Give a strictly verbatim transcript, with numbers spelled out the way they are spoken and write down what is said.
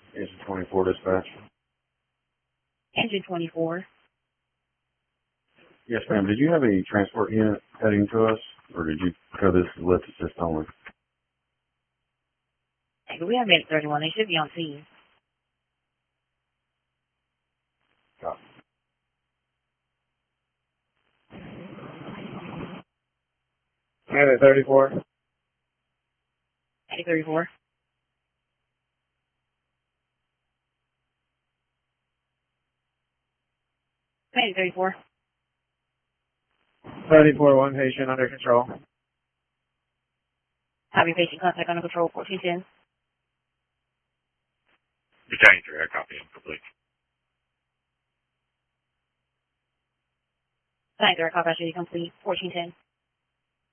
Engine twenty-four dispatch. Engine twenty-four. Yes, ma'am. Did you have a transport unit heading to us, or did you go this is lift assist only? Hey, we have Medic thirty-one. They should be on scene. Copy. Medic thirty-four. Medic thirty-four. Medic thirty-four. thirty-four, one patient under control. Copy, patient contact under control, fourteen ten. Battalion three, I copy, complete. Battalion three, I copy, I should be complete, fourteen ten.